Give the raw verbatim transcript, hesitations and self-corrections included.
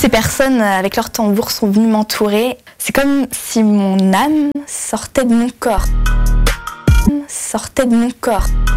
Ces personnes avec leur tambour sont venues m'entourer. C'est comme si mon âme sortait de mon corps. Sortait de mon corps.